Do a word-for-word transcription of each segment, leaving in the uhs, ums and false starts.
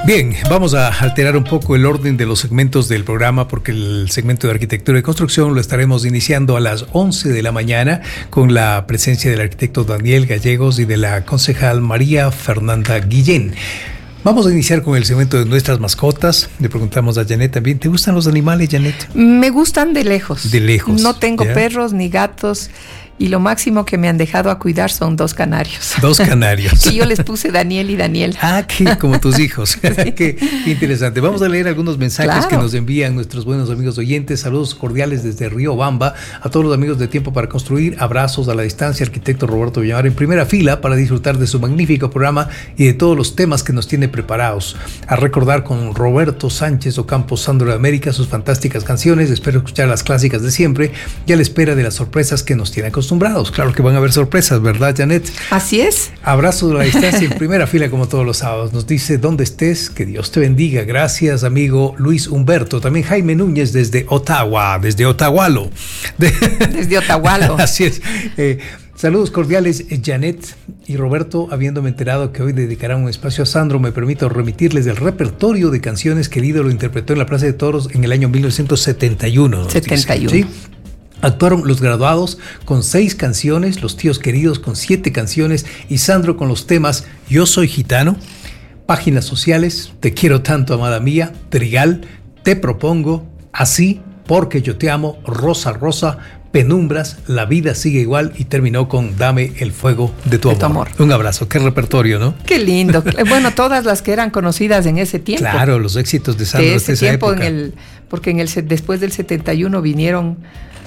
Bien, vamos a alterar un poco el orden de los segmentos del programa porque el segmento de arquitectura y construcción lo estaremos iniciando a las once de la mañana con la presencia del arquitecto Daniel Gallegos y de la concejal María Fernanda Guillén. Vamos a iniciar con el segmento de nuestras mascotas. Le preguntamos a Janet también, ¿te gustan los animales, Janet? Me gustan de lejos. De lejos. No tengo ¿ya? perros ni gatos. Y lo máximo que me han dejado a cuidar son dos canarios. Dos canarios. Que yo les puse Daniel y Daniel. Ah, que como tus hijos. Sí. qué, qué interesante. Vamos a leer algunos mensajes claro. que nos envían nuestros buenos amigos oyentes. Saludos cordiales desde Riobamba. A todos los amigos de Tiempo para Construir. Abrazos a la distancia. Arquitecto Roberto Villamar en primera fila para disfrutar de su magnífico programa y de todos los temas que nos tiene preparados. A recordar con Roberto Sánchez Ocampo, Sandro de América, sus fantásticas canciones. Espero escuchar las clásicas de siempre y a la espera de las sorpresas que nos tiene acostumbrados. Claro que van a haber sorpresas, ¿verdad, Janet? Así es. Abrazo de la distancia en primera fila como todos los sábados. Nos dice, ¿dónde estés? Que Dios te bendiga. Gracias, amigo Luis Humberto. También Jaime Núñez desde Ottawa, desde Ottahualo. De... Desde Ottahualo. Así es. Eh, Saludos cordiales, Janet y Roberto. Habiéndome enterado que hoy dedicarán un espacio a Sandro, me permito remitirles del repertorio de canciones que el ídolo interpretó en la Plaza de Toros en el año mil novecientos setenta y uno. setenta y uno. ¿Sí? Actuaron Los Graduados con seis canciones, Los Tíos Queridos con siete canciones y Sandro con los temas Yo Soy Gitano, Páginas Sociales, Te Quiero Tanto, Amada Mía, Trigal, Te Propongo, Así, Porque Yo Te Amo, Rosa Rosa, Penumbras, La Vida Sigue Igual y terminó con Dame el Fuego de tu, de tu amor. amor. Un abrazo, qué repertorio, ¿no? Qué lindo. Bueno, todas las que eran conocidas en ese tiempo. Claro, los éxitos de Sandro de ese de tiempo, esa época. En el, porque en el, después del setenta y uno vinieron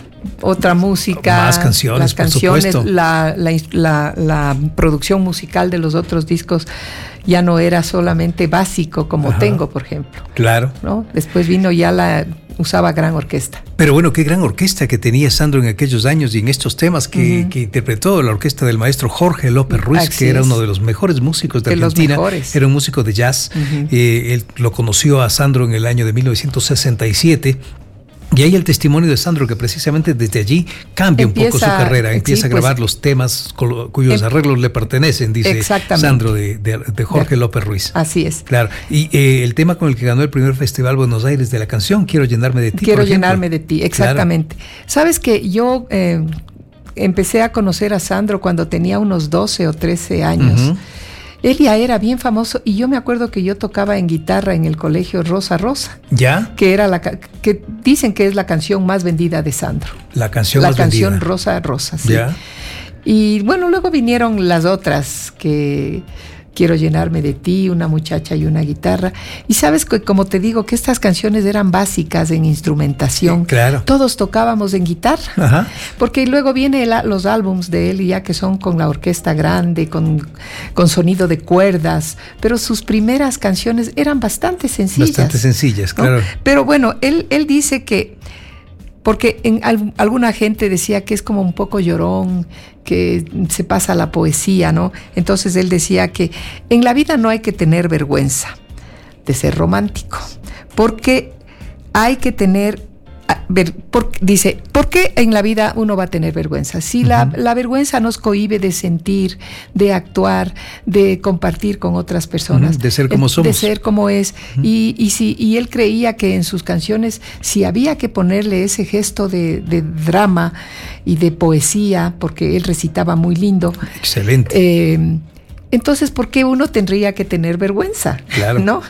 otra música, más canciones, las canciones, por supuesto. La, la, la, la producción musical de los otros discos ya no era solamente básico como Ajá. Tengo, por ejemplo. Claro. ¿No? Después vino ya la, usaba gran orquesta. Pero bueno, qué gran orquesta que tenía Sandro en aquellos años y en estos temas que, uh-huh. que interpretó la orquesta del maestro Jorge López Ruiz, Así que era es. uno de los mejores músicos de, de Argentina. Los mejores. Era un músico de jazz. Uh-huh. Eh, él lo conoció a Sandro en el año de mil novecientos sesenta y siete. Y hay el testimonio de Sandro que precisamente desde allí cambia empieza, un poco su carrera, empieza sí, a grabar pues, los temas cuyos em, arreglos le pertenecen, dice Sandro de, de, de Jorge López Ruiz. Así es. Claro. Y eh, el tema con el que ganó el primer Festival Buenos Aires de la canción, Quiero Llenarme de Ti. Quiero llenarme de ti, exactamente. Claro. Sabes que yo eh, empecé a conocer a Sandro cuando tenía unos doce o trece años. Uh-huh. Él ya era bien famoso y yo me acuerdo que yo tocaba en guitarra en el colegio Rosa Rosa. ¿Ya? Que era la que dicen que es la canción más vendida de Sandro. La canción la más canción vendida. Rosa Rosa, sí. ¿Ya? Y bueno, luego vinieron las otras que Quiero llenarme de ti, Una muchacha y una guitarra. Y sabes que, como te digo, que estas canciones eran básicas en instrumentación. Sí, claro. Todos tocábamos en guitarra. Ajá. Porque luego vienen los álbums de él ya que son con la orquesta grande, con, con sonido de cuerdas. Pero sus primeras canciones eran bastante sencillas. Bastante sencillas, claro. ¿no? Pero bueno, él, él dice que porque en, al, alguna gente decía que es como un poco llorón, que se pasa la poesía, ¿no? Entonces él decía que en la vida no hay que tener vergüenza de ser romántico, porque hay que tener, ver, por, dice, ¿por qué en la vida uno va a tener vergüenza? Si uh-huh. la, la vergüenza nos cohíbe de sentir, de actuar, de compartir con otras personas. Uh-huh. De ser como somos. De ser como es. Uh-huh. Y, y, si, y él creía que en sus canciones, si había que ponerle ese gesto de, de drama y de poesía, porque él recitaba muy lindo. Excelente. Eh, Entonces, ¿por qué uno tendría que tener vergüenza? Claro. ¿No?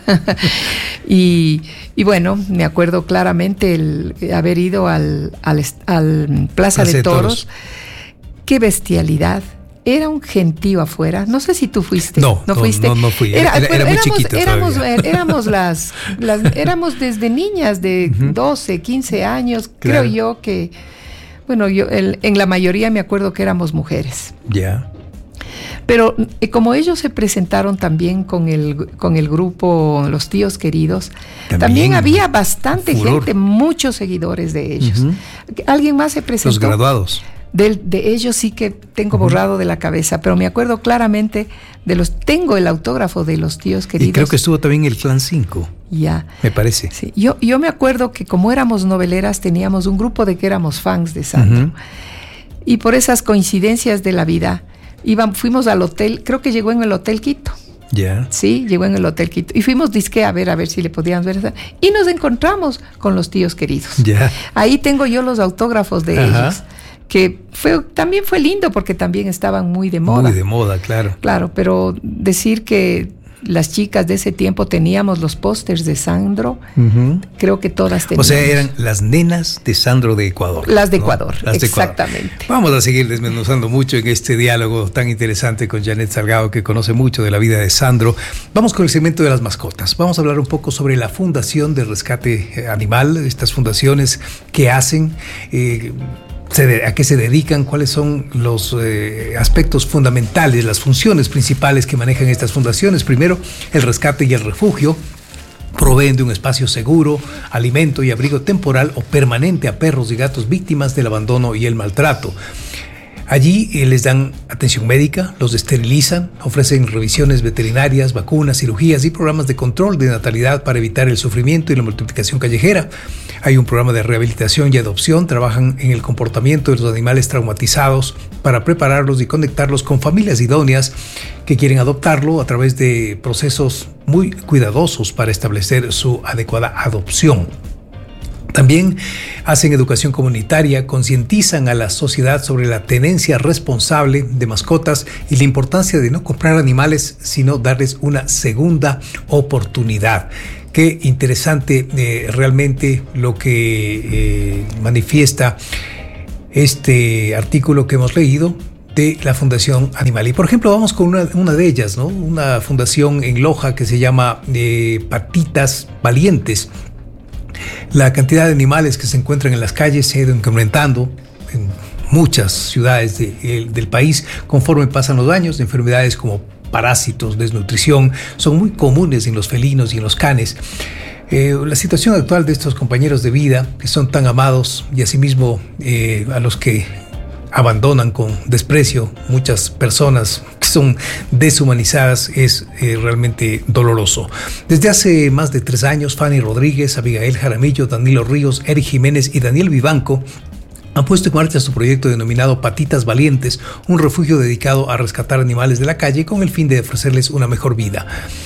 y, y bueno, me acuerdo claramente el haber ido al, al, al Plaza, Plaza de, de Toros. Toros. Qué bestialidad. Era un gentío afuera. No sé si tú fuiste. No, no, no fuiste. No, no fui. Era, era, era muy éramos, chiquito éramos, éramos las, las, éramos desde niñas de uh-huh. doce, quince años. Claro. Creo yo que, bueno, yo el, en la mayoría me acuerdo que éramos mujeres. Ya. Yeah. Pero eh, como ellos se presentaron también con el, con el grupo Los Tíos Queridos, también, también había bastante furor. gente, muchos seguidores de ellos. Uh-huh. ¿Alguien más se presentó? Los Graduados. De, de ellos sí que tengo uh-huh. borrado de la cabeza, pero me acuerdo claramente de los, tengo el autógrafo de Los Tíos Queridos. Y creo que estuvo también el Clan cinco. Ya. Me parece. Sí. Yo, yo me acuerdo que como éramos noveleras, teníamos un grupo de que éramos fans de Sandro. Uh-huh. Y por esas coincidencias de la vida, Iban, fuimos al hotel, creo que llegó en el Hotel Quito. Ya. Yeah. Sí, llegó en el Hotel Quito. Y fuimos disque a ver, a ver si le podíamos ver. Y nos encontramos con los tíos queridos. Ya. Yeah. Ahí tengo yo los autógrafos de Ajá. ellos. Que fue, también fue lindo porque también estaban muy de moda. Muy de moda, claro. Claro, pero decir que las chicas de ese tiempo teníamos los pósters de Sandro, uh-huh. creo que todas teníamos. O sea, eran las nenas de Sandro de Ecuador. Las de ¿no? Ecuador, las de exactamente. Ecuador. Vamos a seguir desmenuzando mucho en este diálogo tan interesante con Janet Salgado, que conoce mucho de la vida de Sandro. Vamos con el segmento de las mascotas. Vamos a hablar un poco sobre la Fundación de Rescate Animal, estas fundaciones que hacen... Eh, ¿A qué se dedican? ¿Cuáles son los eh, aspectos fundamentales, las funciones principales que manejan estas fundaciones? Primero, el rescate y el refugio. Proveen de un espacio seguro, alimento y abrigo temporal o permanente a perros y gatos víctimas del abandono y el maltrato. Allí eh, les dan atención médica, los esterilizan, ofrecen revisiones veterinarias, vacunas, cirugías y programas de control de natalidad para evitar el sufrimiento y la multiplicación callejera. Hay un programa de rehabilitación y adopción, trabajan en el comportamiento de los animales traumatizados para prepararlos y conectarlos con familias idóneas que quieren adoptarlo a través de procesos muy cuidadosos para establecer su adecuada adopción. También hacen educación comunitaria, concientizan a la sociedad sobre la tenencia responsable de mascotas y la importancia de no comprar animales, sino darles una segunda oportunidad. Qué interesante eh, realmente lo que eh, manifiesta este artículo que hemos leído de la Fundación Animal. Y por ejemplo, vamos con una, una de ellas, ¿no? Una fundación en Loja que se llama eh, Patitas Valientes. La cantidad de animales que se encuentran en las calles se ha ido incrementando en muchas ciudades de, del país conforme pasan los años. Enfermedades como parásitos, desnutrición, son muy comunes en los felinos y en los canes. Eh, la situación actual de estos compañeros de vida, que son tan amados y asimismo eh, a los que abandonan con desprecio muchas personas que son deshumanizadas, es eh, realmente doloroso. Desde hace más de tres años, Fanny Rodríguez, Abigail Jaramillo, Danilo Ríos, Eric Jiménez y Daniel Vivanco han puesto en marcha su proyecto denominado Patitas Valientes, un refugio dedicado a rescatar animales de la calle con el fin de ofrecerles una mejor vida.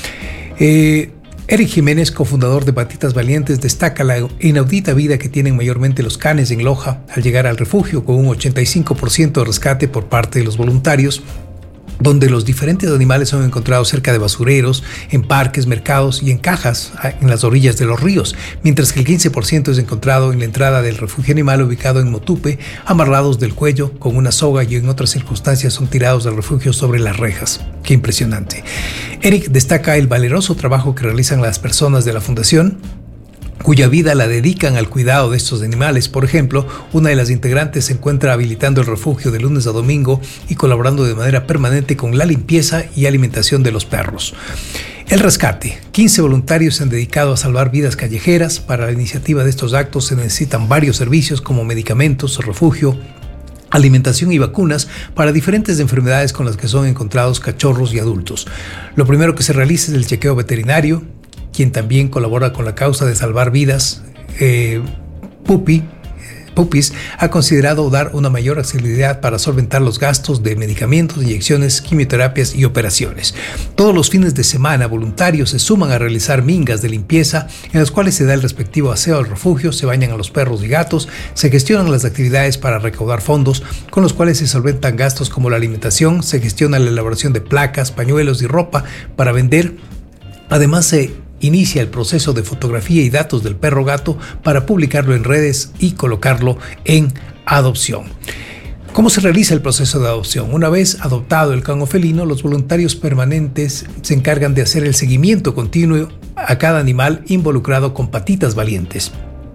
Eh, Eric Jiménez, cofundador de Patitas Valientes, destaca la inaudita vida que tienen mayormente los canes en Loja al llegar al refugio, con un ochenta y cinco por ciento de rescate por parte de los voluntarios, donde los diferentes animales son encontrados cerca de basureros, en parques, mercados y en cajas en las orillas de los ríos, mientras que el quince por ciento es encontrado en la entrada del refugio animal ubicado en Motupe, amarrados del cuello con una soga, y en otras circunstancias son tirados del refugio sobre las rejas. ¡Qué impresionante! Eric destaca el valeroso trabajo que realizan las personas de la fundación, cuya vida la dedican al cuidado de estos animales. Por ejemplo, una de las integrantes se encuentra habilitando el refugio de lunes a domingo y colaborando de manera permanente con la limpieza y alimentación de los perros. El rescate. quince voluntarios se han dedicado a salvar vidas callejeras. Para la iniciativa de estos actos se necesitan varios servicios como medicamentos, refugio, alimentación y vacunas para diferentes enfermedades con las que son encontrados cachorros y adultos. Lo primero que se realiza es el chequeo veterinario, quien también colabora con la causa de salvar vidas. Eh, Pupi, Pupis ha considerado dar una mayor accesibilidad para solventar los gastos de medicamentos, inyecciones, quimioterapias y operaciones. Todos los fines de semana, voluntarios se suman a realizar mingas de limpieza, en las cuales se da el respectivo aseo al refugio, se bañan a los perros y gatos, se gestionan las actividades para recaudar fondos, con los cuales se solventan gastos como la alimentación, se gestiona la elaboración de placas, pañuelos y ropa para vender. Además, se inicia el proceso de fotografía y datos del perro gato para publicarlo en redes y colocarlo en adopción. ¿Cómo se realiza el proceso de adopción? Una vez adoptado el can o felino, los voluntarios permanentes se encargan de hacer el seguimiento continuo a cada animal involucrado con Patitas Valientes.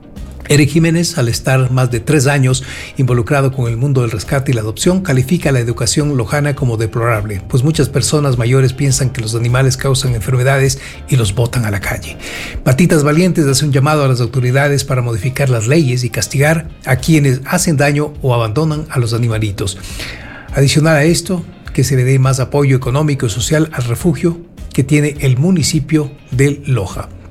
Eric Jiménez, al estar más de tres años involucrado con el mundo del rescate y la adopción, califica la educación lojana como deplorable, pues muchas personas mayores piensan que los animales causan enfermedades y los botan a la calle. Patitas Valientes hace un llamado a las autoridades para modificar las leyes y castigar a quienes hacen daño o abandonan a los animalitos. Adicional a esto, que se le dé más apoyo económico y social al refugio que tiene el municipio de Loja.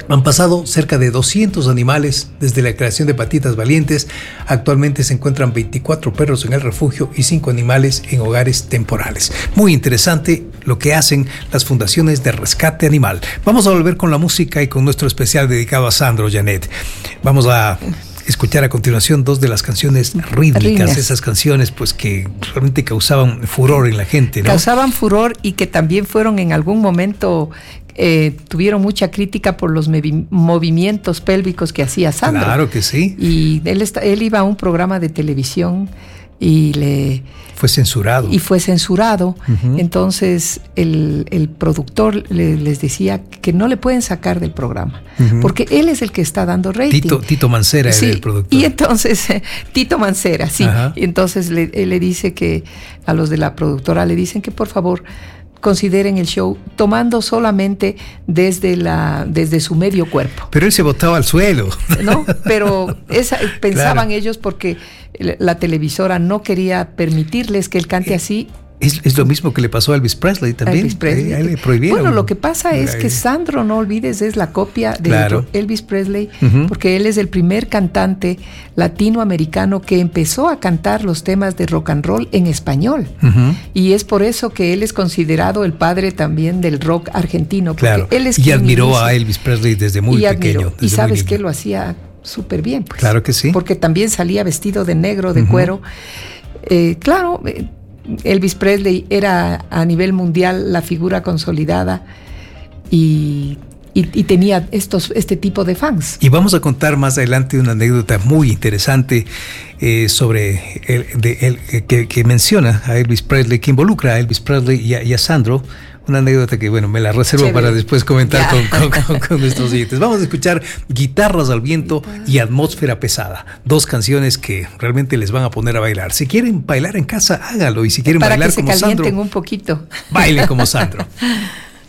Han pasado cerca de doscientos animales desde la creación de Patitas Valientes. Actualmente se encuentran veinticuatro perros en el refugio y cinco animales en hogares temporales. Muy interesante lo que hacen las fundaciones de rescate animal. Vamos a volver con la música y con nuestro especial dedicado a Sandro, Janet. Vamos a escuchar a continuación dos de las canciones rítmicas, Rítmicas. esas canciones pues que realmente causaban furor en la gente, ¿no? Causaban furor y que también fueron en algún momento... Eh, tuvieron mucha crítica por los mevi- movimientos pélvicos que hacía Sandro. Claro que sí. Y él, está, él iba a un programa de televisión y le... Fue censurado. Y fue censurado. Uh-huh. Entonces el, el productor le, les decía que no le pueden sacar del programa. Uh-huh. Porque él es el que está dando rating. Tito, Tito Mancera sí, era el productor. Y entonces, Tito Mancera, sí. Uh-huh. Y entonces le, él le dice que a los de la productora le dicen que por favor... consideren el show tomando solamente desde la desde su medio cuerpo. Pero él se botaba al suelo. No, pero esa, pensaban claro. ellos porque la televisora no quería permitirles que él cante eh, así. Es, es lo mismo que le pasó a Elvis Presley también. Elvis Presley. A él le prohibieron. Bueno, lo que pasa es que Sandro, no olvides, es la copia de claro. Elvis Presley, uh-huh. porque él es el primer cantante latinoamericano que empezó a cantar los temas de rock and roll en español. Uh-huh. Y es por eso que él es considerado el padre también del rock argentino. Claro. Él es y admiró inicia. a Elvis Presley desde muy y pequeño. Desde y sabes que lo hacía súper bien. Pues, claro que sí. Porque también salía vestido de negro, de uh-huh. cuero. Eh, claro, eh, Elvis Presley era a nivel mundial la figura consolidada y, y, y tenía estos, este tipo de fans. Y vamos a contar más adelante una anécdota muy interesante eh, sobre el, de, el, que, que menciona a Elvis Presley, que involucra a Elvis Presley y a, y a Sandro. Una anécdota que, bueno, me la reservo Chévere. para después comentar con, con, con, con nuestros oyentes. Vamos a escuchar Guitarras al Viento y Atmósfera Pesada. Dos canciones que realmente les van a poner a bailar. Si quieren bailar en casa, hágalo. Y si quieren para bailar que como se calienten Sandro, un poquito. bailen como Sandro.